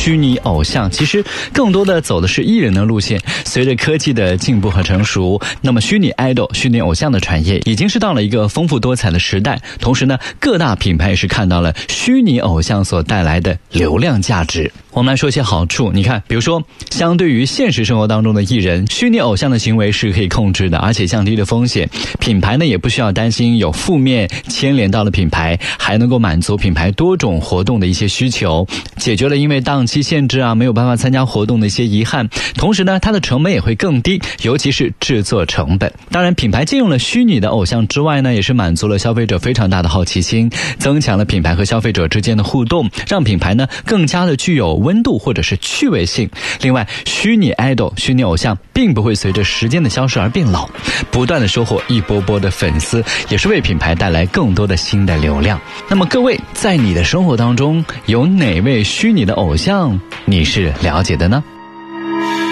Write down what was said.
虚拟偶像，其实更多的走的是艺人的路线。随着科技的进步和成熟，那么虚拟 idol、虚拟偶像的产业已经是到了一个丰富多彩的时代。同时呢，各大品牌也是看到了虚拟偶像所带来的流量价值。我们来说一些好处，你看，比如说，相对于现实生活当中的艺人，虚拟偶像的行为是可以控制的，而且降低了风险。品牌呢也不需要担心有负面牵连到了品牌，还能够满足品牌多种活动的一些需求，解决了因为档期限制没有办法参加活动的一些遗憾。同时呢，它的成本也会更低，尤其是制作成本。当然，品牌借用了虚拟的偶像之外呢，也是满足了消费者非常大的好奇心，增强了品牌和消费者之间的互动，让品牌呢更加的具有温度或者是趣味性。另外，虚拟 idol、虚拟偶像并不会随着时间的消失而变老，不断的收获一波波的粉丝，也是为品牌带来更多的新的流量。那么各位，在你的生活当中有哪位虚拟的偶像你是了解的呢？